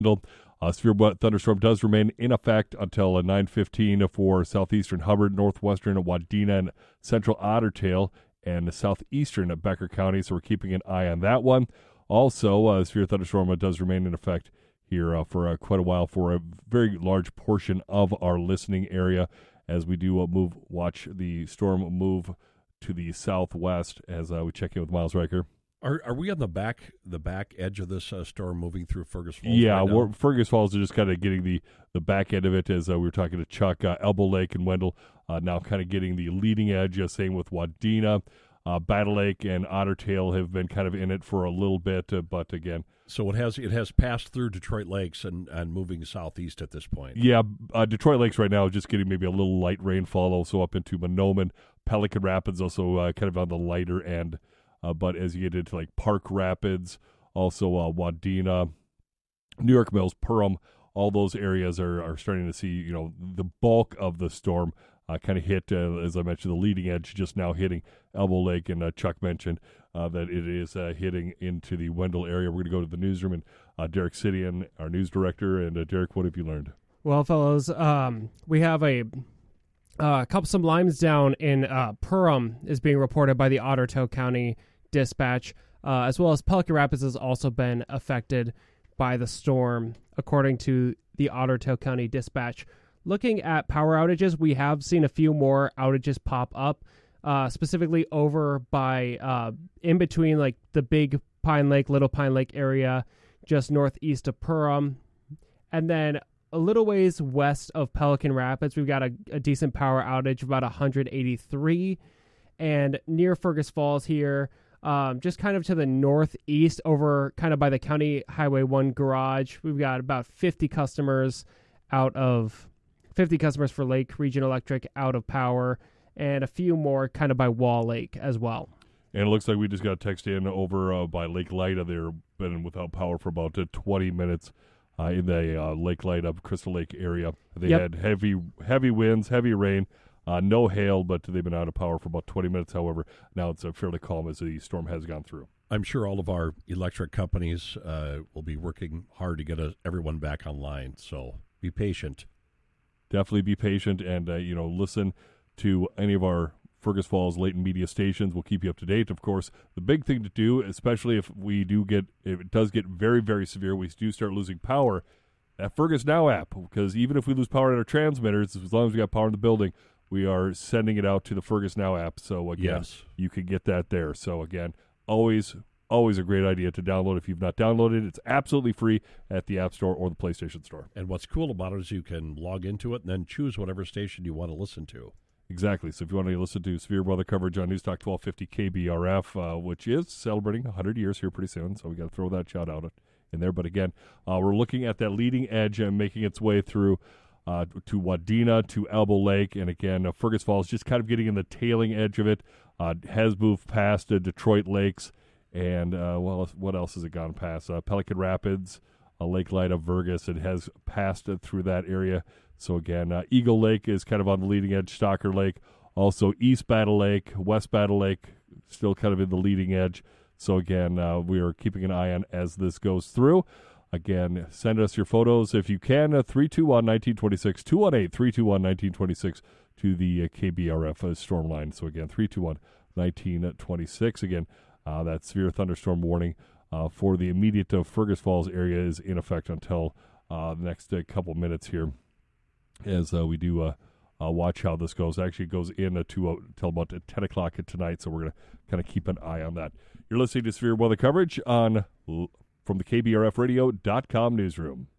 Severe thunderstorm does remain in effect until 9:15 for southeastern Hubbard, northwestern Wadena, and central Otter Tail, and southeastern Becker County. So we're keeping an eye on that one. Also, severe thunderstorm does remain in effect here for quite a while for a very large portion of our listening area as we do watch the storm move to the southwest as we check in with Miles Riker. Are we on the back edge of this storm moving through Fergus Falls? Yeah, right Fergus Falls is just kind of getting the back end of it as we were talking to Chuck. Elbow Lake and Wendell now kind of getting the leading edge, same with Wadena. Battle Lake and Otter Tail have been kind of in it for a little bit, but again. So it has passed through Detroit Lakes and moving southeast at this point. Yeah, Detroit Lakes right now is just getting maybe a little light rainfall, also up into Monoman. Pelican Rapids also kind of on the lighter end. But as you get into like Park Rapids, also Wadena, New York Mills, Perham, all those areas are starting to see, the bulk of the storm kind of hit, as I mentioned, the leading edge just now hitting Elbow Lake. And Chuck mentioned that it is hitting into the Wendell area. We're going to go to the newsroom and Derek Sidian, our news director. And Derek, what have you learned? Well, fellows, we have some limes down in Perham is being reported by the Otter Tail County Dispatch, as well as Pelican Rapids has also been affected by the storm, according to the Otter Tail County Dispatch. Looking at power outages, we have seen a few more outages pop up, specifically over by in between like the Big Pine Lake, Little Pine Lake area, just northeast of Perham. And then a little ways west of Pelican Rapids, we've got a decent power outage, about 183. And near Fergus Falls here, just kind of to the northeast over kind of by the County Highway 1 garage, we've got about 50 customers for Lake Region Electric out of power, and a few more kind of by Wall Lake as well. And it looks like we just got a text in over by Lake Lida. They've been without power for about 20 minutes in the Lake Lida, Crystal Lake area. They had heavy winds, heavy rain, no hail, but they've been out of power for about 20 minutes. However, now it's fairly calm as the storm has gone through. I'm sure all of our electric companies will be working hard to get everyone back online, so be patient. Definitely be patient and, listen to any of our Fergus Falls Layton media stations. We'll keep you up to date. Of course, the big thing to do, especially if it does get very, very severe, we do start losing power, that Fergus Now app, because even if we lose power at our transmitters, as long as we got power in the building, we are sending it out to the Fergus Now app. So, again, You can get that there. So, again, always a great idea to download. If you've not downloaded it, it's absolutely free at the App Store or the PlayStation Store. And what's cool about it is you can log into it and then choose whatever station you want to listen to. Exactly. So if you want to listen to severe weather coverage on News Talk 1250 KBRF, which is celebrating 100 years here pretty soon, so we got to throw that shout out in there. But again, we're looking at that leading edge and making its way through to Wadena, to Elbow Lake, and again, Fergus Falls just kind of getting in the tailing edge of it. Has moved past Detroit Lakes, and what else has it gone past? Pelican Rapids, Lake Lida, Vergus. It has passed through that area. So again, Eagle Lake is kind of on the leading edge. Stalker Lake, also East Battle Lake, West Battle Lake, still kind of in the leading edge. So again, we are keeping an eye on as this goes through. Again, send us your photos if you can. 321-1926, 218-321-1926 to the KBRF storm line. So again, 321-1926. Again, that severe thunderstorm warning for the immediate Fergus Falls area is in effect until the next couple minutes here as we do watch how this goes. Actually, it goes in until about 10 o'clock tonight, so we're going to kind of keep an eye on that. You're listening to Severe Weather Coverage from the KBRFradio.com newsroom.